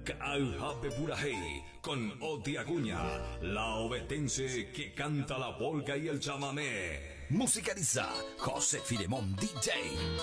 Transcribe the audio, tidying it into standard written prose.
Caujape Purajey con Oti Acuña, la ovetense que canta la polca y el chamamé. Musicaliza José Filemón DJ.